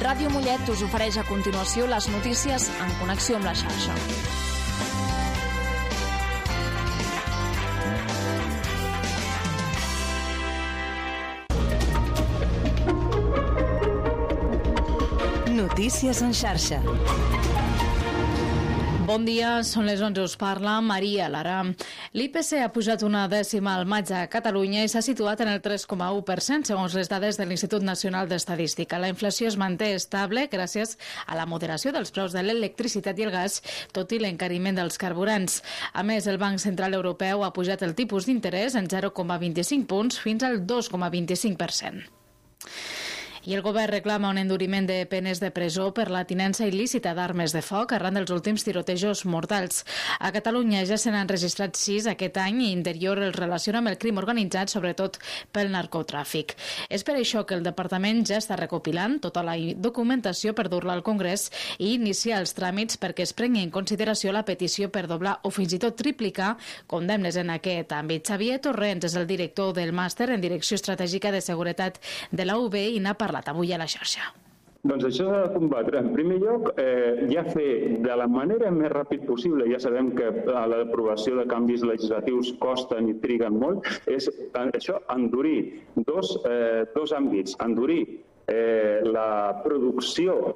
Ràdio Mollet us ofereix a continuació les notícies en connexió amb la xarxa. Notícies en xarxa. Bon dia, són les 11, us parla Maria Lara. L'IPC ha pujat una dècima al maig a Catalunya i s'ha situat en el 3,1% segons les dades de l'Institut Nacional d'Estadística. La inflació es manté estable gràcies a la moderació dels preus de l'electricitat i el gas, tot i l'encariment dels carburants. A més, el Banc Central Europeu ha pujat el tipus d'interès en 0,25 punts fins al 2,25%. I el govern reclama un enduriment de penes de presó per la tinença il·lícita d'armes de foc arran dels últims tirotejos mortals. A Catalunya ja se n'han registrat 6 aquest any i Interior els relaciona amb el crim organitzat, sobretot pel narcotràfic. És per això que el departament ja està recopilant tota la documentació per dur-la al Congrés i iniciar els tràmits perquè es prengui en consideració la petició per doblar o fins i tot triplicar condemnes en aquest àmbit. Xavier Torrents és el director del màster en Direcció Estratègica de Seguretat de la UB i n'ha parlat avui a la xarxa. Doncs això s'ha de combatre. En primer lloc, ja fer de la manera més ràpid possible, ja sabem que l'aprovació de canvis legislatius costen i triguen molt, és això, endurir dos àmbits. Endurir la producció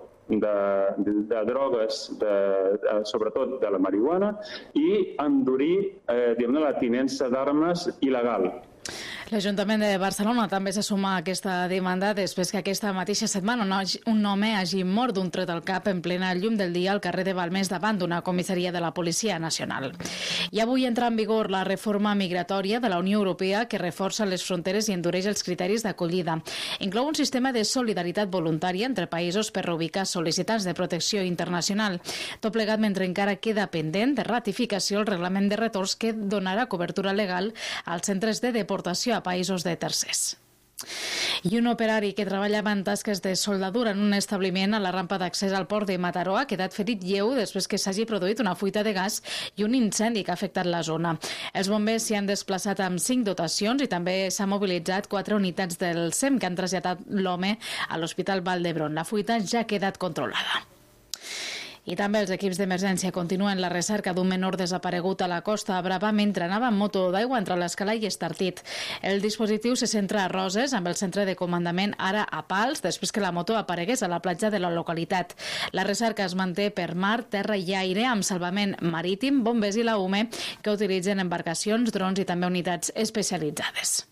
de drogues, sobretot de la marihuana, i endurir la tinença d'armes il·legal. L'Ajuntament de Barcelona també se suma a aquesta demanda després que aquesta mateixa setmana un home hagi mort d'un tret al cap en plena llum del dia al carrer de Balmes davant d'una comissaria de la Policia Nacional. I avui entra en vigor la reforma migratòria de la Unió Europea que reforça les fronteres i endureix els criteris d'acollida. Inclou un sistema de solidaritat voluntària entre països per reubicar sol·licitants de protecció internacional. Tot plegat mentre encara queda pendent de ratificació el reglament de retorns que donarà cobertura legal als centres de deportació a països de tercers. I un operari que treballava en tasques de soldadura en un establiment a la rampa d'accés al port de Mataró ha quedat ferit lleu després que s'hagi produït una fuita de gas i un incendi que ha afectat la zona. Els bombers s'hi han desplaçat amb 5 dotacions i també s'ha mobilitzat 4 unitats del SEM que han traslladat l'home a l'Hospital Vall d'Hebron. La fuita ja ha quedat controlada. I també els equips d'emergència continuen la recerca d'un menor desaparegut a la Costa Brava mentre anava en moto d'aigua entre l'Escala i Estartit. El dispositiu se centra a Roses amb el centre de comandament ara a Pals després que la moto aparegués a la platja de la localitat. La recerca es manté per mar, terra i aire amb salvament marítim, bombers i la UME que utilitzen embarcacions, drons i també unitats especialitzades.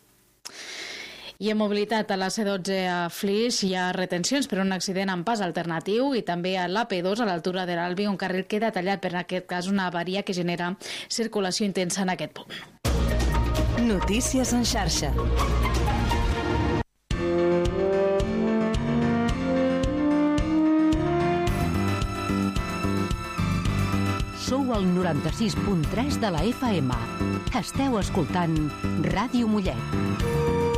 I en mobilitat a la C12 a Flix hi ha retencions per un accident amb pas alternatiu i també a l'AP2 a l'altura de l'Albi un carril queda tallat per en aquest cas una avaria que genera circulació intensa en aquest punt. Notícies en xarxa. Sou al 96.3 de la FM. Esteu escoltant Ràdio Mollet.